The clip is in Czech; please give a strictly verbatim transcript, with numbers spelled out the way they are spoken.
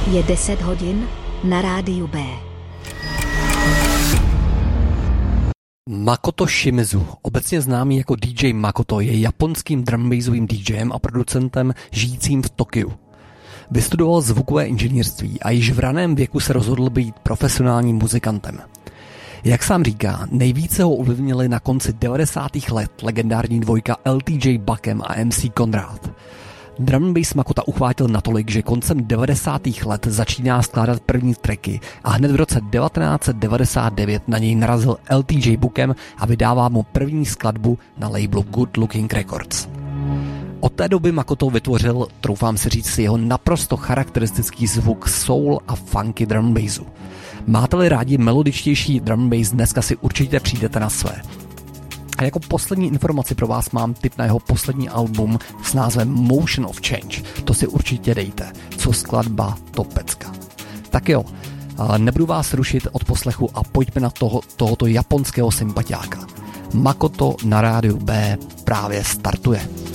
Je deset hodin na rádiu B. Makoto Shimizu, obecně známý jako D J Makoto, je japonským drumbassovým DJem a producentem žijícím v Tokiu. Vystudoval zvukové inženýrství a již v raném věku se rozhodl být profesionálním muzikantem. Jak sám říká, nejvíce ho ovlivnili na konci devadesátých let legendární dvojka L T J Buckem a M C Conrad. Drum bass Makota uchvátil natolik, že koncem devadesátých let začíná skládat první tracky a hned v roce devatenáct set devadesát devět na něj narazil L T J Buckem a vydává mu první skladbu na labelu Good Looking Records. Od té doby Makoto vytvořil, troufám si říct, jeho naprosto charakteristický zvuk soul a funky drum bassu. Máte-li rádi melodičtější drum bass, dneska si určitě přijdete na své. A jako poslední informaci pro vás mám tip na jeho poslední album s názvem Motion of Change. To si určitě dejte, co skladba, to pecka. Tak jo, nebudu vás rušit od poslechu a pojďme na toho, tohoto japonského sympatiáka. Makoto na rádiu B právě startuje.